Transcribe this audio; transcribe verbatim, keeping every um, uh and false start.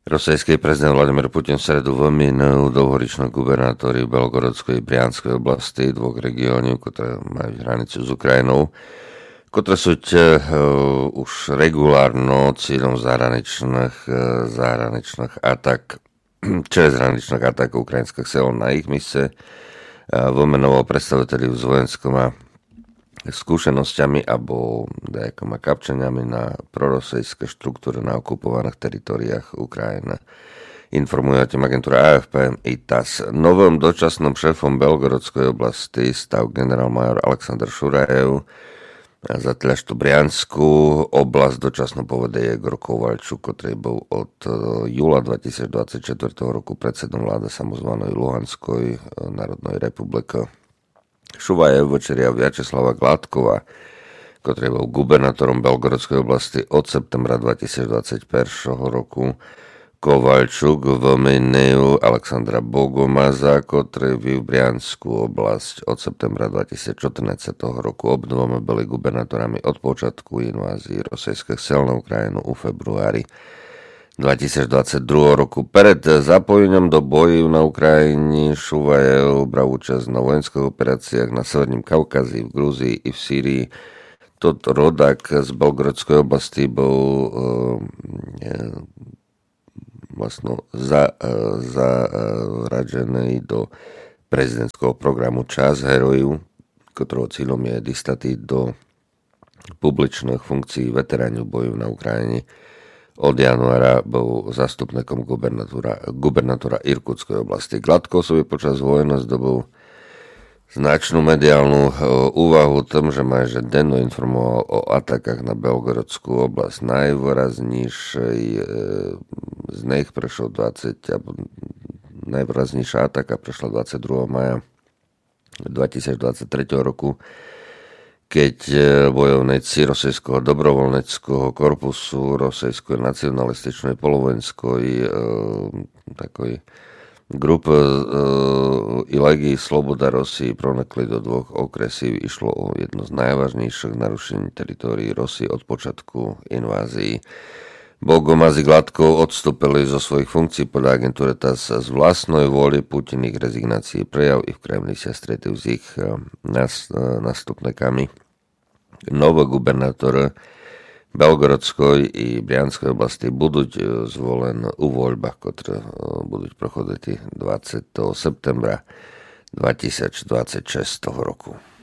Rosijský prezident Vladimír Putin v sredu vymenil dlhoročných gubernátori Belgorodskej i Brianskej oblasti, dvoch regiónov, ktoré majú hranicu s Ukrajinou, ktoré sú uh, už regulárno cieľom zahraničných, uh, zahraničných atak, čez hraničných atak ukrajinských sil na ich mieste. Uh, vymenoval predstaviteľov s vojenskom a skúsenosťami alebo nejakými kapčeniami na prorosijské štruktúry na okupovaných teritoriách Ukrajiny. Informuje o tým agentúra á ef pé i TASS. Novým dočasným šéfom Belgorodskej oblasti stal generál-major Aleksandr Šurajev. Zatiaľ tú Brianskú oblasť dočasno povedie Igor Kovalčuk, ktorý bol od júla dvetisícdvadsaťštyri roku predsedom vlády samozvanej Luhanskej národnej republiky. Šuvajev večeria Vyacheslava Gladkova, ktorý bol gubernátorom Belgorodskej oblasti od septembra dvetisícdvadsaťjeden roku. Kovalčuk vymenil Alexandra Bogomaza, ktorý v Brianskú oblasť od septembra dvetisícštrnásť roku. Obdvomi boli gubernátorami od počiatku invázie rosijských sil na Ukrajinu u februári dvetisícdvadsaťdva roku. Pred zapojením do bojí na Ukrajine Šuvajev bral účasť na vojenských operáciách na Severním Kaukazi, v Gruzii i v Sýrii. Toto rodák z Belgorodskej oblasti bol uh, vlastne za, uh, zaradený do prezidentského programu Čas herojov, ktorého cieľom je dostať do publičných funkcií veteránu bojov na Ukrajine. Od januára bol zastupníkom gubernátora, gubernátora Irkutskej oblasti. Gladkov sobie počas vojny zdobol značnú mediálnu úvahu tom, že má že denno informoval o atakách na Belgorodskú oblasť. Najvýraznejšej z nich prešlo dvadsať, alebo najvýraznejšia ataka prešla dvadsiateho mája dvetisícdvadsaťtri roku, keď bojovníci Rosijského dobrovoľníckeho korpusu, Rosijskej nacionalističnej polovojenskej e, takoj grupy e, i legii Sloboda Rosii pronikli do dvoch okresív. Išlo o jedno z najvážnejších narušení teritórií Rosii od počiatku invázií. Bogomaz i Gladkov odstúpili zo svojich funkcií podľa agentúry TASS z vlastnej vôly. Putin ich rezignácii prejav i v Kremli sa stretli s ich nástupníkami. Nový gubernátor Belgorodskej i Brianskej oblasti budú zvolení u voľbách, ktoré budú prochodiť dvadsiateho septembra dvetisícdvadsaťšesť roku.